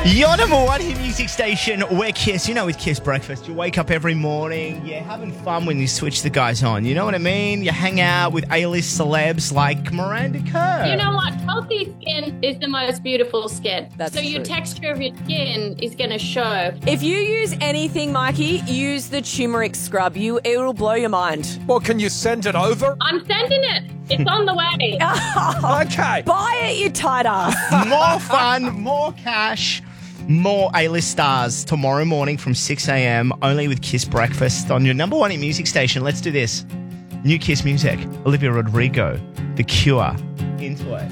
Your number one hit music station, we're Kiss. You know, with Kiss Breakfast, you wake up every morning, you're having fun when you switch the guys on. You know what I mean? You hang out with A-list celebs like Miranda Kerr. You know what? Healthy skin is the most beautiful skin. That's so your true. texture of your skin is going to show. If you use anything, Mikey, use the turmeric scrub. It'll blow your mind. Well, can you send it over? I'm sending it. It's on the way. Okay. Buy it, you tight ass. More fun, more cash, more A-list stars tomorrow morning from 6 a.m. only with Kiss Breakfast on your number one hit music station. Let's do this. New Kiss music, Olivia Rodrigo, The Cure, Into It.